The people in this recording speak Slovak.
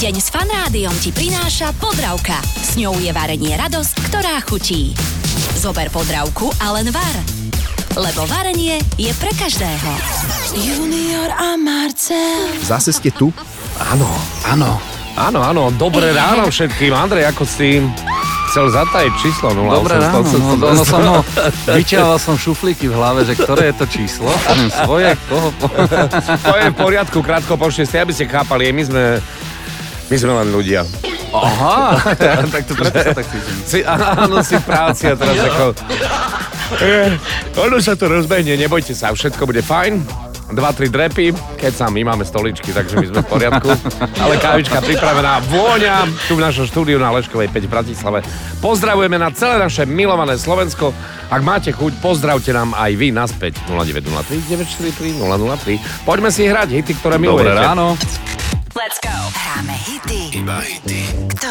Týždeň s Fanrádiom ti prináša Podravka. S ňou je varenie radosť, ktorá chutí. Zober Podravku a len var. Lebo varenie je pre každého. Junior a Marcel. Zase ste tu? Áno, dobré ráno všetkým. Andrej, ako si chcel zatajiť číslo 0? Dobré ráno, vyťahoval som šuflíky v hlave, že ktoré je to číslo? Svoje, koho? To je v poriadku, krátko po 6, aby ste chápali, my sme len ľudia. Aha, tak to preto sa tak cítim. Áno, si v práci a teraz ako... Ono sa to rozbehne, nebojte sa, všetko bude fajn. 2-3 drepy, keď sa my máme stoličky, takže my sme v poriadku. Ale kávička pripravená, vôňa tu v našom štúdiu na Leškovej 5 v Bratislave. Pozdravujeme na celé naše milované Slovensko. Ak máte chuť, pozdravte nám aj vy naspäť 0903 943 003. Poďme si hrať hity, ktoré milujete. Dobré ráno. Let's go. Hráme hity. Iba hity. Ktoré